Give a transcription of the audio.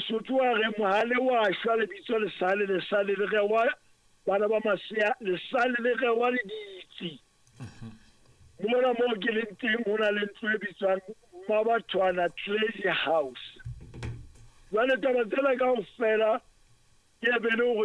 Mosotho a re mohale wa shwa le bitso le sale le ge wa bana ba masea le sale le ge wa le ditsi mona mo ke le teng hona le ntlo e bitswang Mmabathwana Treasure House jwale taba tsena kaofela ke be le